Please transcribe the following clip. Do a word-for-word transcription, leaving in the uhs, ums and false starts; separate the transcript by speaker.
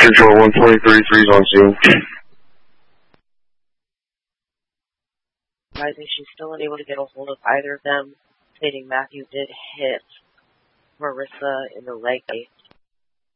Speaker 1: Control one twenty-three, on scene.
Speaker 2: Advising she's still unable to get a hold of either of them, stating Matthew did hit Marissa in the leg.